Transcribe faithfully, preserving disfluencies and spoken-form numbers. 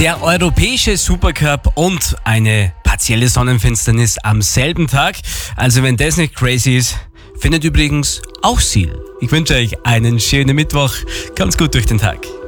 Der europäische Supercup und eine partielle Sonnenfinsternis am selben Tag. Also wenn das nicht crazy ist, findet übrigens auch Ziel. Ich wünsche euch einen schönen Mittwoch. Kommt's gut durch den Tag.